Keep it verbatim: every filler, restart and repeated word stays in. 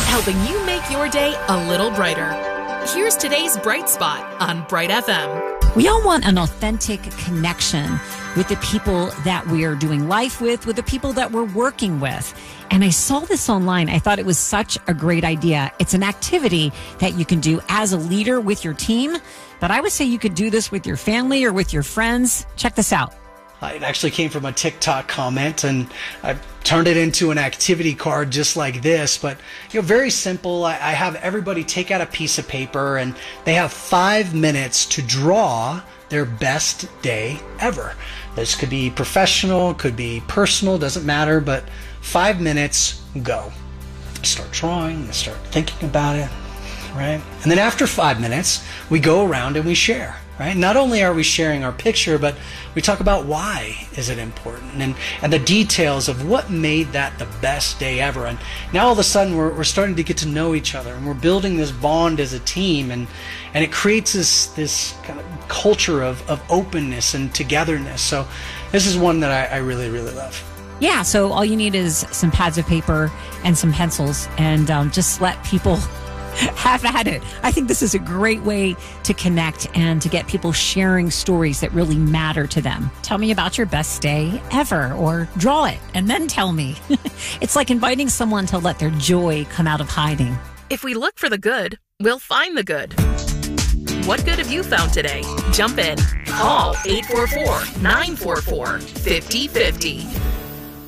helping you make your day a little brighter. Here's today's Bright Spot on Bright F M. We all want an authentic connection with the people that we're doing life with, with the people that we're working with. And I saw this online. I thought it was such a great idea. It's an activity that you can do as a leader with your team, but I would say you could do this with your family or with your friends. Check this out. It actually came from a TikTok comment, and I turned it into an activity card just like this. But, you know, very simple. I, I have everybody take out a piece of paper, and they have five minutes to draw their best day ever. This could be professional, could be personal, doesn't matter, but five minutes, go. Start drawing, start thinking about it, right? And then after five minutes, we go around and we share. Right? Not only are we sharing our picture, but we talk about why is it important and, and the details of what made that the best day ever. And now all of a sudden we're, we're starting to get to know each other, and we're building this bond as a team, and, and it creates this, this kind of culture of, of openness and togetherness. So this is one that I, I really, really love. Yeah, so all you need is some pads of paper and some pencils, and um, just let people have at it. I think this is a great way to connect and to get people sharing stories that really matter to them. Tell me about your best day ever, or draw it and then tell me. It's like inviting someone to let their joy come out of hiding. If we look for the good, we'll find the good. What good have you found today? Jump in. Call eight four four, nine four four, five oh five oh.